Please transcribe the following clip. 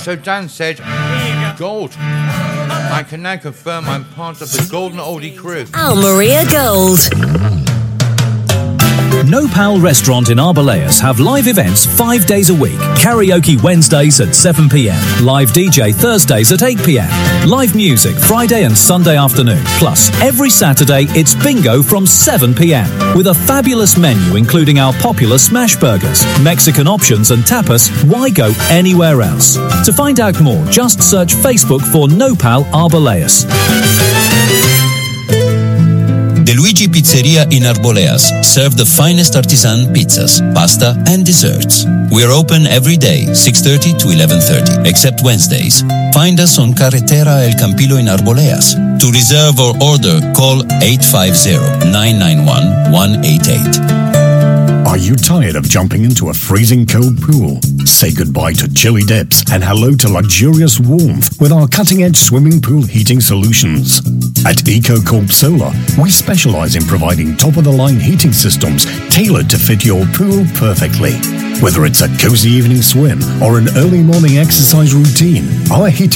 So Dan said, gold. I can now confirm I'm part of the Golden Oldie crew. Almeria Gold. No Pal Restaurant in Arbeláez have live events 5 days a week. Karaoke Wednesdays at 7 p.m. Live DJ Thursdays at 8 p.m. Live music Friday and Sunday afternoon. Plus, every Saturday it's bingo from 7 p.m. With a fabulous menu including our popular smash burgers, Mexican options and tapas. Why go anywhere else? To find out more, just search Facebook for No Pal Arbeláez. De Luigi Pizzeria in Arbeláez serve the finest artisan pizzas, pasta and desserts. We're open every day, 6:30 to 11:30, except Wednesdays. Find us on Carretera El Campillo in Arbeláez. To reserve or order, call 850-991-188. Are you tired of jumping into a freezing cold pool? Say goodbye to chilly depths and hello to luxurious warmth with our cutting-edge swimming pool heating solutions. At EcoCorp Solar, we specialize in providing top-of-the-line heating systems tailored to fit your pool perfectly. Whether it's a cozy evening swim or an early morning exercise routine, our heating